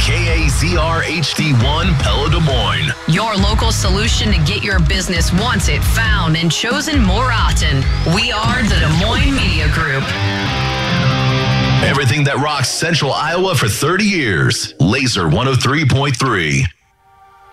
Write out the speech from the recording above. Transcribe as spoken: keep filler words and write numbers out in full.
K A Z R H D one Pella Des Moines. Your local solution to get your business wanted, found, and chosen more often. We are the Des Moines Media Group. Everything that rocks Central Iowa for thirty years. Laser one oh three point three.